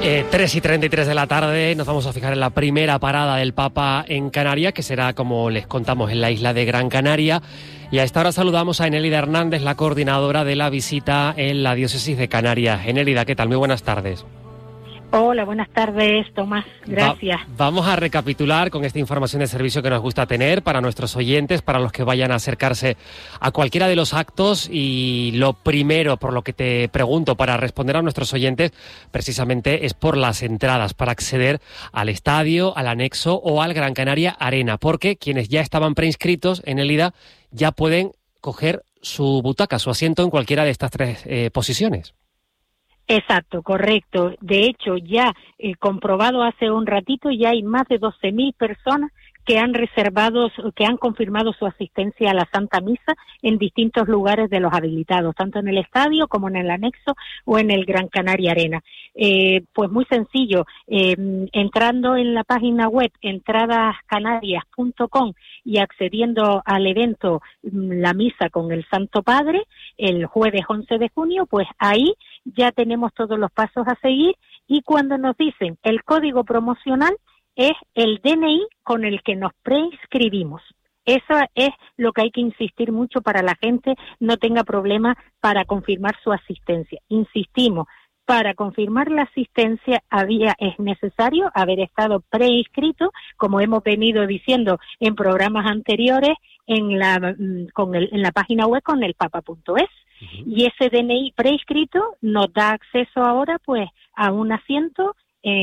3:33 de la tarde, nos vamos a fijar en la primera parada del Papa en Canarias, que será, como les contamos, en la isla de Gran Canaria. Y a esta hora saludamos a Enélida Hernández, la coordinadora de la visita en la diócesis de Canarias. Enélida, ¿qué tal? Muy buenas tardes. Hola, buenas tardes, Tomás. Gracias. Vamos a recapitular con esta información de servicio que nos gusta tener para nuestros oyentes, para los que vayan a acercarse a cualquiera de los actos. Y lo primero, por lo que te pregunto, para responder a nuestros oyentes, precisamente es por las entradas para acceder al estadio, al anexo o al Gran Canaria Arena, porque quienes ya estaban preinscritos en el IDA ya pueden coger su butaca, su asiento en cualquiera de estas tres posiciones. Exacto, correcto. De hecho, ya comprobado hace un ratito, ya hay más de 12.000 personas que han reservado, que han confirmado su asistencia a la Santa Misa en distintos lugares de los habilitados, tanto en el estadio como en el anexo o en el Gran Canaria Arena. Pues muy sencillo, entrando en la página web entradascanarias.com y accediendo al evento La Misa con el Santo Padre, el jueves 11 de junio, pues ahí ya tenemos todos los pasos a seguir, y cuando nos dicen el código promocional es el DNI con el que nos preinscribimos. Eso es lo que hay que insistir mucho para la gente no tenga problema para confirmar su asistencia. Insistimos, para confirmar la asistencia es necesario haber estado preinscrito, como hemos venido diciendo en programas anteriores, en la página web con el papa.es. Y ese DNI preinscrito nos da acceso ahora pues a un asiento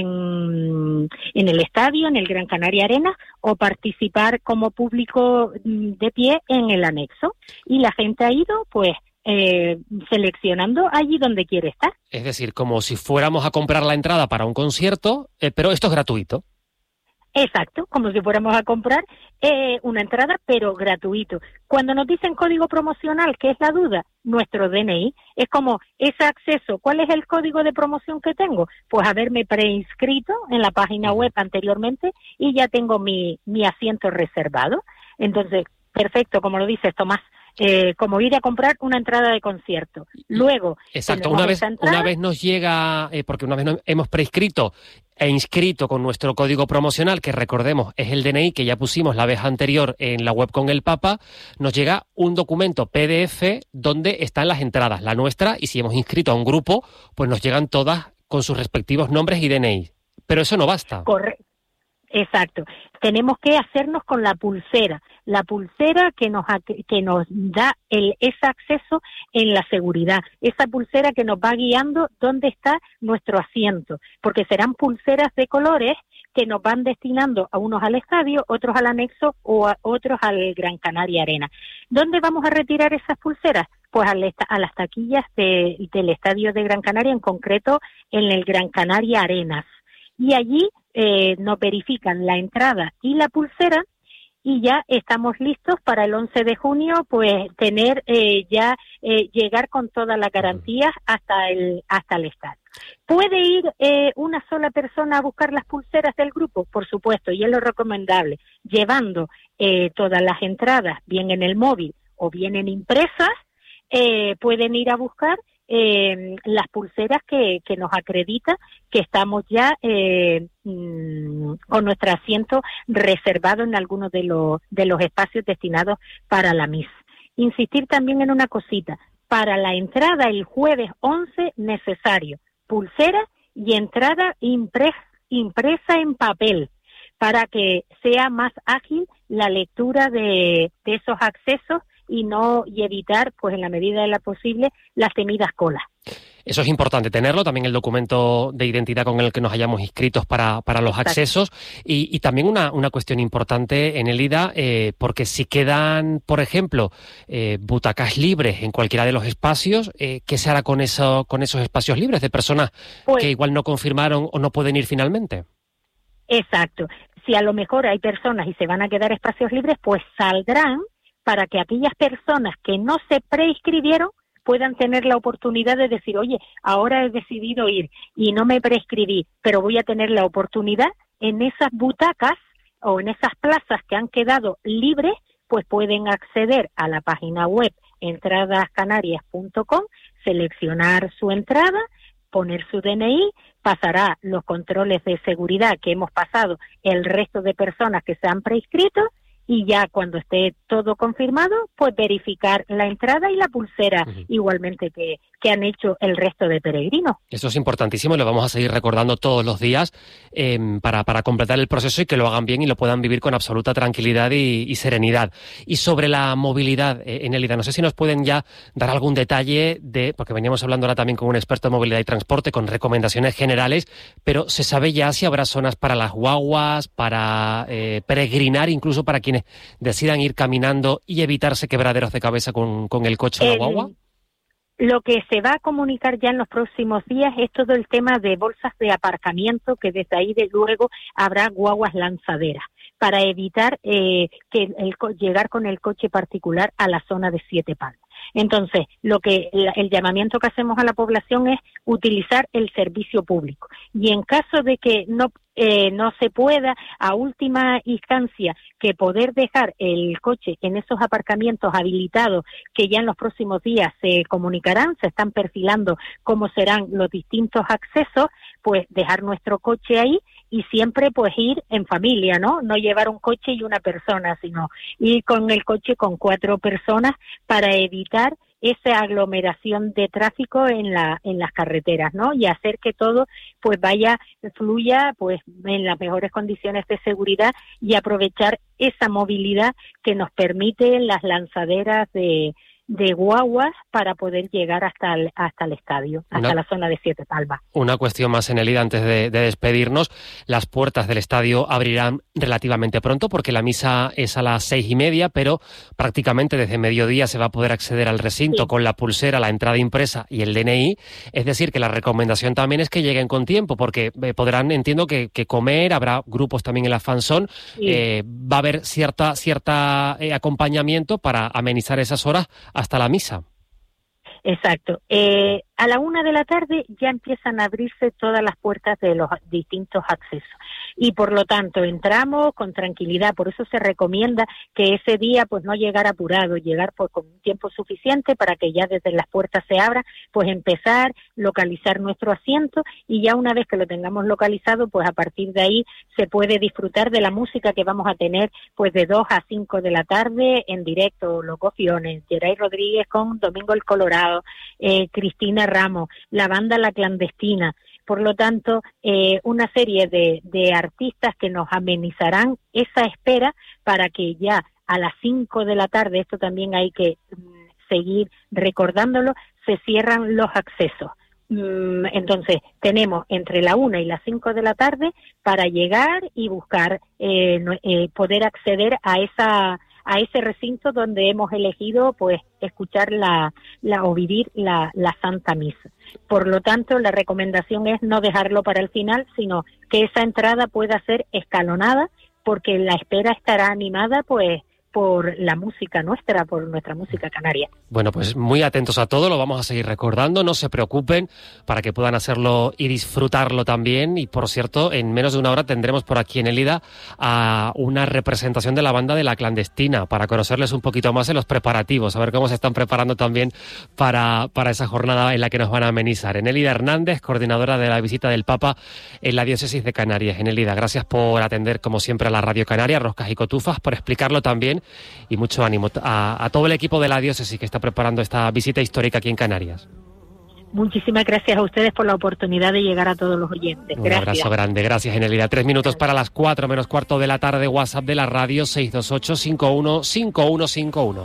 en el estadio, en el Gran Canaria Arena, o participar como público de pie en el anexo. Y la gente ha ido pues seleccionando allí donde quiere estar. Es decir, como si fuéramos a comprar la entrada para un concierto, pero esto es gratuito. Exacto, como si fuéramos a comprar una entrada, pero gratuito. Cuando nos dicen código promocional, ¿qué es la duda? Nuestro DNI. Es como ese acceso. ¿Cuál es el código de promoción que tengo? Pues haberme preinscrito en la página web anteriormente y ya tengo mi asiento reservado. Entonces, perfecto, como lo dices, Tomás. Como ir a comprar una entrada de concierto. Luego, exacto, una vez nos llega, porque una vez nos hemos preinscrito e inscrito con nuestro código promocional, que recordemos es el DNI que ya pusimos la vez anterior en la web con el Papa, nos llega un documento PDF donde están las entradas, la nuestra, y si hemos inscrito a un grupo, pues nos llegan todas con sus respectivos nombres y DNI. Pero eso no basta. Correcto. Exacto. Tenemos que hacernos con la pulsera que nos da ese acceso en la seguridad, esa pulsera que nos va guiando dónde está nuestro asiento, porque serán pulseras de colores que nos van destinando a unos al estadio, otros al anexo o a otros al Gran Canaria Arena. ¿Dónde vamos a retirar esas pulseras? Pues a las taquillas del estadio de Gran Canaria, en concreto en el Gran Canaria Arenas. Y allí nos verifican la entrada y la pulsera, y ya estamos listos para el 11 de junio, pues tener llegar con todas las garantías hasta el estadio. ¿Puede ir una sola persona a buscar las pulseras del grupo? Por supuesto, y es lo recomendable, llevando todas las entradas, bien en el móvil o bien en impresas, pueden ir a buscar las pulseras que nos acredita que estamos ya con nuestro asiento reservado en algunos de los espacios destinados para la misa. Insistir también en una cosita: para la entrada el jueves 11 necesario pulsera y entrada impresa en papel, para que sea más ágil la lectura de esos accesos y evitar, pues en la medida de lo posible, las temidas colas. Eso es importante tenerlo, también el documento de identidad con el que nos hayamos inscritos para los accesos. Y también una cuestión importante en el IDA, porque si quedan, por ejemplo, butacas libres en cualquiera de los espacios, ¿qué se hará con esos espacios libres de personas que igual no confirmaron o no pueden ir finalmente? Exacto. Si a lo mejor hay personas y se van a quedar espacios libres, pues saldrán para que aquellas personas que no se preinscribieron puedan tener la oportunidad de decir, oye, ahora he decidido ir y no me preinscribí, pero voy a tener la oportunidad en esas butacas o en esas plazas que han quedado libres, pues pueden acceder a la página web entradascanarias.com, seleccionar su entrada, poner su DNI, pasará los controles de seguridad que hemos pasado el resto de personas que se han prescrito, y ya cuando esté todo confirmado, pues verificar la entrada y la pulsera igualmente que han hecho el resto de peregrinos. Eso es importantísimo y lo vamos a seguir recordando todos los días para completar el proceso y que lo hagan bien y lo puedan vivir con absoluta tranquilidad y serenidad. Y sobre la movilidad, Enélida, no sé si nos pueden ya dar algún detalle porque veníamos hablando ahora también con un experto en movilidad y transporte, con recomendaciones generales, pero ¿se sabe ya si habrá zonas para las guaguas, para peregrinar, incluso para quienes decidan ir caminando y evitarse quebraderos de cabeza con el coche o la guagua? Lo que se va a comunicar ya en los próximos días es todo el tema de bolsas de aparcamiento, que desde ahí de luego habrá guaguas lanzaderas, para evitar llegar con el coche particular a la zona de Siete Palmas. Entonces, el llamamiento que hacemos a la población es utilizar el servicio público. Y en caso de que no se pueda, a última instancia, que poder dejar el coche en esos aparcamientos habilitados, que ya en los próximos días se comunicarán, se están perfilando cómo serán los distintos accesos, pues dejar nuestro coche ahí y siempre pues ir en familia, ¿no? No llevar un coche y una persona, sino ir con el coche con 4 personas para evitar esa aglomeración de tráfico en las carreteras, ¿no? Y hacer que todo pues fluya pues en las mejores condiciones de seguridad y aprovechar esa movilidad que nos permite las lanzaderas de guaguas para poder llegar hasta el estadio, hasta la zona de Siete Palmas. Una cuestión más, Enélida, antes de despedirnos. Las puertas del estadio abrirán relativamente pronto porque la misa es a las 6:30, pero prácticamente desde mediodía se va a poder acceder al recinto con la pulsera, la entrada impresa y el DNI. Es decir, que la recomendación también es que lleguen con tiempo, porque podrán, entiendo, que comer, habrá grupos también en la fanzón, va a haber cierta acompañamiento para amenizar esas horas hasta la misa. Exacto. A la 1 de la tarde ya empiezan a abrirse todas las puertas de los distintos accesos y por lo tanto entramos con tranquilidad. Por eso se recomienda que ese día pues no llegar apurado, llegar pues con un tiempo suficiente para que ya desde las puertas se abran, pues empezar, localizar nuestro asiento y ya una vez que lo tengamos localizado, pues a partir de ahí se puede disfrutar de la música que vamos a tener pues de 2 a 5 de la tarde en directo, Los Gofiones, Geray Rodríguez con Domingo el Colorado, Cristina Ramos, la banda La Clandestina. Por lo tanto, una serie de artistas que nos amenizarán esa espera para que ya a las 5 de la tarde, esto también hay que seguir recordándolo, se cierran los accesos. Entonces, tenemos entre la 1 y las 5 de la tarde para llegar y buscar poder acceder a ese recinto donde hemos elegido pues escuchar o vivir la Santa Misa. Por lo tanto, la recomendación es no dejarlo para el final, sino que esa entrada pueda ser escalonada, porque la espera estará animada pues por la música nuestra, por nuestra música canaria. Bueno, pues muy atentos a todo, lo vamos a seguir recordando, no se preocupen, para que puedan hacerlo y disfrutarlo también. Y por cierto, en menos de una hora tendremos por aquí en Elida a una representación de la banda de La Clandestina, para conocerles un poquito más en los preparativos, a ver cómo se están preparando también para esa jornada en la que nos van a amenizar. Enélida Hernández, coordinadora de la visita del Papa en la diócesis de Canarias. Enélida, gracias por atender como siempre a la Radio Canaria, Roscas y Cotufas, por explicarlo también. Y mucho ánimo a todo el equipo de la diócesis que está preparando esta visita histórica aquí en Canarias. Muchísimas gracias a ustedes por la oportunidad de llegar a todos los oyentes. Un abrazo grande, gracias, Enélida. 3 minutos para las 4 menos cuarto de la tarde. WhatsApp de la radio 628-515151.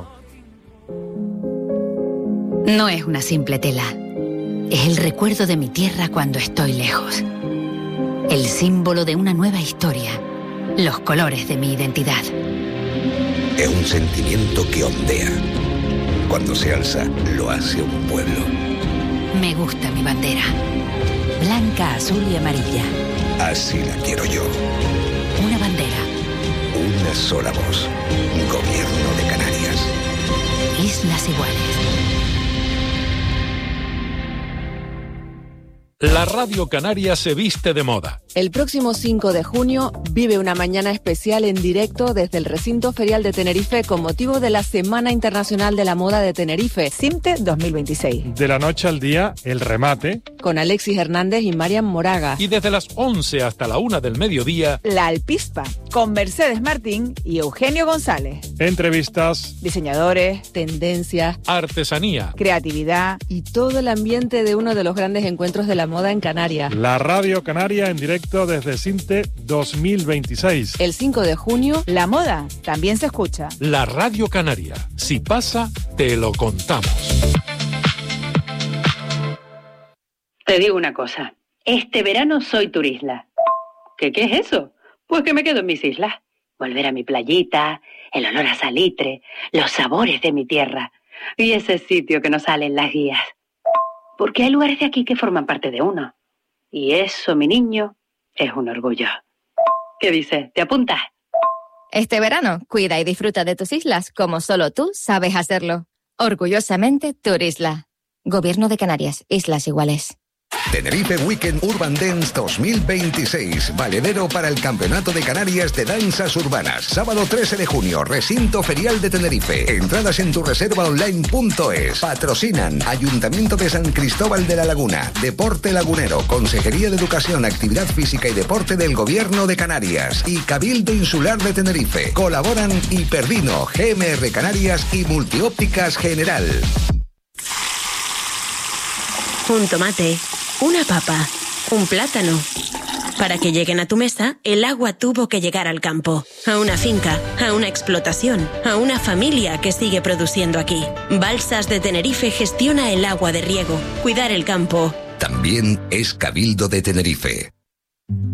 No es una simple tela. Es el recuerdo de mi tierra cuando estoy lejos. El símbolo de una nueva historia. Los colores de mi identidad. Es un sentimiento que ondea. Cuando se alza, lo hace un pueblo. Me gusta mi bandera. Blanca, azul y amarilla. Así la quiero yo. Una bandera. Una sola voz. Gobierno de Canarias. Islas Iguales. La Radio Canaria se viste de moda. El próximo 5 de junio vive una mañana especial en directo desde el recinto ferial de Tenerife con motivo de la Semana Internacional de la Moda de Tenerife, CIMTE 2026. De la noche al día, el remate. Con Alexis Hernández y Marian Moraga. Y desde las 11 hasta la 1 del mediodía, La Alpispa, con Mercedes Martín y Eugenio González. Entrevistas. Diseñadores, tendencias, artesanía, creatividad y todo el ambiente de uno de los grandes encuentros de la moda en Canarias. La Radio Canaria en directo desde CIMTE 2026. El 5 de junio, la moda también se escucha. La Radio Canaria. Si pasa, te lo contamos. Te digo una cosa. Este verano soy turisla. ¿Qué es eso? Pues que me quedo en mis islas. Volver a mi playita, el olor a salitre, los sabores de mi tierra y ese sitio que nos sale en las guías. Porque hay lugares de aquí que forman parte de uno. Y eso, mi niño, es un orgullo. ¿Qué dices? ¿Te apuntas? Este verano, cuida y disfruta de tus islas como solo tú sabes hacerlo. Orgullosamente, Turisla. Gobierno de Canarias, Islas Iguales. Tenerife Weekend Urban Dance 2026, valedero para el Campeonato de Canarias de Danzas Urbanas. Sábado 13 de junio, Recinto Ferial de Tenerife. Entradas en tureservaonline.es. Patrocinan Ayuntamiento de San Cristóbal de la Laguna, Deporte Lagunero, Consejería de Educación, Actividad Física y Deporte del Gobierno de Canarias y Cabildo Insular de Tenerife. Colaboran Hiperdino, GMR Canarias y Multiópticas General. Un tomate, una papa, un plátano. Para que lleguen a tu mesa, el agua tuvo que llegar al campo, a una finca, a una explotación, a una familia que sigue produciendo aquí. Balsas de Tenerife gestiona el agua de riego. Cuidar el campo también es Cabildo de Tenerife.